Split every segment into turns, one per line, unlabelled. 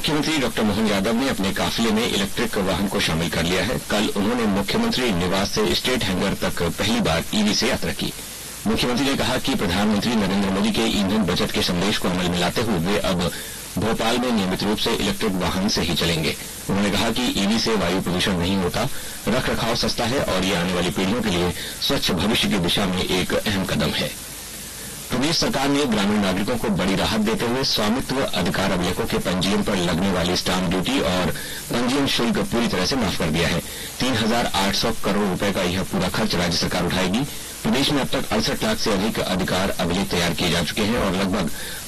मुख्यमंत्री डॉक्टर मोहन यादव ने अपने काफिले में इलेक्ट्रिक वाहन को शामिल कर लिया है। कल उन्होंने मुख्यमंत्री निवास से स्टेट हैंगर तक पहली बार ईवी से यात्रा की। मुख्यमंत्री ने कहा कि प्रधानमंत्री नरेंद्र मोदी के ईंधन बचत के संदेश को अमल में लाते हुए वे अब भोपाल में नियमित रूप से इलेक्ट्रिक वाहन से ही चलेंगे। उन्होंने कहा कि ईवी से वायु प्रदूषण नहीं होता, रख रखाव सस्ता है और ये आने वाली पीढ़ियों के लिए स्वच्छ भविष्य की दिशा में एक अहम कदम है। प्रदेश सरकार ने ग्रामीण नागरिकों को बड़ी राहत देते हुए स्वामित्व अधिकार अभिलेखों के पंजीयन पर लगने वाली स्टाम्प ड्यूटी और पंजीयन शुल्क पूरी तरह से माफ कर दिया है। 3,800 करोड़ रुपए का यह पूरा खर्च राज्य सरकार उठाएगी। प्रदेश में अब तक 68 लाख से अधिक अधिकार अभिलेख तैयार किए जा चुके हैं और लगभग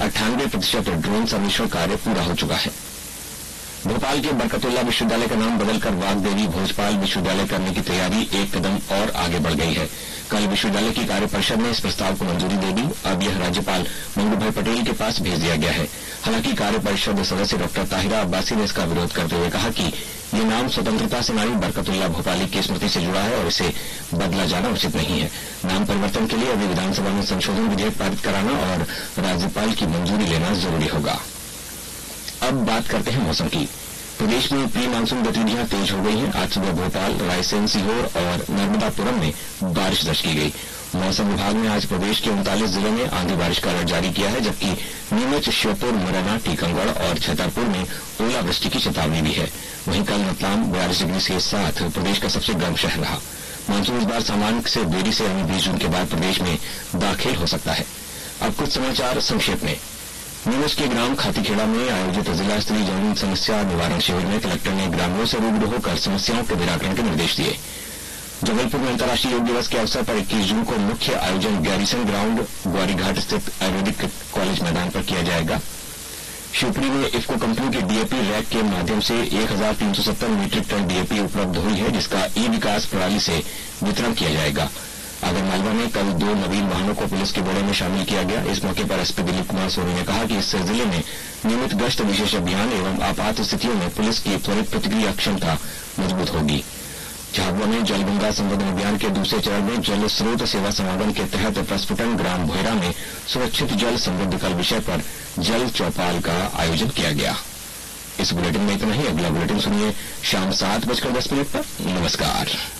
98% ड्रोन सर्वेक्षण कार्य पूरा हो चुका है। भोपाल के बरकतुल्ला विश्वविद्यालय का नाम बदलकर वाग्देवी भोजपाल विश्वविद्यालय करने की तैयारी एक कदम और आगे बढ़ गई है। कल विश्वविद्यालय की कार्य परिषद ने इस प्रस्ताव को मंजूरी दे दी। अब यह राज्यपाल मंगू भाई पटेल के पास भेज दिया गया है। हालांकि कार्य परिषद सदस्य डॉक्टर ताहिरा अब्बासी ने इसका विरोध करते हुए कहा कि ये नाम स्वतंत्रता सेनानी बरकतुल्ला भोपाली की स्मृति से जुड़ा है और इसे बदला जाना उचित नहीं है। नाम परिवर्तन के लिए अभी विधानसभा में संशोधन विधेयक पारित कराना और राज्यपाल की मंजूरी लेना जरूरी होगा। अब बात करते हैं मौसम की। प्रदेश में प्री मानसून गतिविधियां तेज हो गई हैं। आज सुबह भोपाल, रायसेन, सीहोर और नर्मदापुरम में बारिश दर्ज की गई। मौसम विभाग ने आज प्रदेश के 39 जिलों में आंधी बारिश का अलर्ट जारी किया है, जबकि नीमच, श्योपुर, मुरैना, टीकमगढ़ और छतरपुर में ओलावृष्टि की चेतावनी भी है। वहीं कल रतलाम 42 डिग्री के साथ प्रदेश का सबसे गर्म शहर रहा। मानसून इस बार सामान्य से देरी से यानी 20 जून के बाद प्रदेश में दाखिल हो सकता है। अब कुछ समाचार संक्षेप में। नीमच के ग्राम खातीखेड़ा में आयोजित जिला स्तरीय जमीन समस्या निवारण शिविर में कलेक्टर ने ग्रामीणों से रूबरू होकर समस्याओं के निराकरण के निर्देश दिए। जबलपुर में अंतर्राष्ट्रीय योग दिवस के अवसर पर 21 जून को मुख्य आयोजन गैरीसन ग्राउंड ग्वारीघाट स्थित आयुर्वेदिक कॉलेज मैदान पर किया जाएगा। शिवपुरी में इफ्को कंपनी के डीएपी रैक के माध्यम से 1,370 मीट्रिक टन डीएपी उपलब्ध हुई है, जिसका ई विकास प्रणाली से वितरण किया जाएगा। आगरमालवा में कल 2 नवीन वाहनों को पुलिस के बेड़े में शामिल किया गया। इस मौके पर एसपी दिलीप कुमार सोनी ने कहा कि इससे जिले में नियमित गश्त, विशेष अभियान एवं आपात स्थितियों में पुलिस की त्वरित प्रतिक्रिया क्षमता मजबूत होगी। झाबुआ में जल गंगा संवर्धन अभियान के दूसरे चरण में जल स्रोत सेवा समागम के तहत प्रस्फुटन ग्राम भोयरा में सुरक्षित जल समृद्ध कल विषय पर जल चौपाल का आयोजन किया गया। इस बुलेटिन में इतना ही। अगला बुलेटिन सुनिए शाम 7:10 पर। नमस्कार।